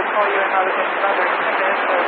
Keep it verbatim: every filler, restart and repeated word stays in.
will call you in about another ten minutes or